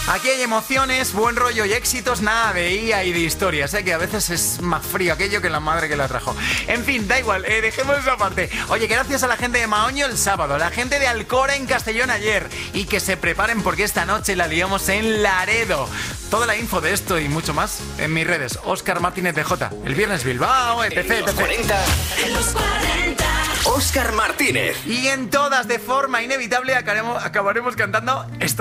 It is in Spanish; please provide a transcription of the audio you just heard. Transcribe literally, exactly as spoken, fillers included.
Aquí hay emociones, buen rollo y éxitos, nada de I A y de historias, ¿eh? Que a veces es más frío aquello que la madre que la trajo. En fin, da igual, eh, dejemos esa parte. Oye, gracias a la gente de Maoño el sábado, a la gente de Alcora en Castellón ayer, y que se preparen porque esta noche la liamos en Laredo. Toda la info de esto y mucho más en mis redes, Óscar Martínez D J. El viernes Bilbao, etc, En los cuarenta, en los cuarenta, Óscar Martínez. Y en todas, de forma inevitable, acabaremos, acabaremos cantando esto.